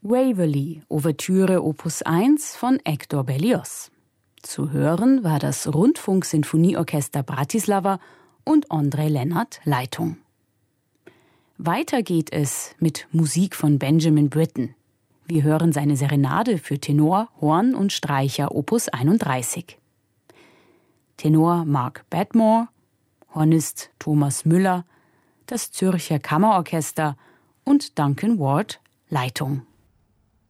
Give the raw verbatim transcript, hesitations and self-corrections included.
Waverley, Ouvertüre Opus eins von Hector Berlioz. Zu hören war das Rundfunksinfonieorchester Bratislava und Ondřej Lennart Leitung. Weiter geht es mit Musik von Benjamin Britten. Wir hören seine Serenade für Tenor, Horn und Streicher Opus einunddreißig. Tenor Mark Badmore, Hornist Thomas Müller, das Zürcher Kammerorchester und Duncan Ward Leitung.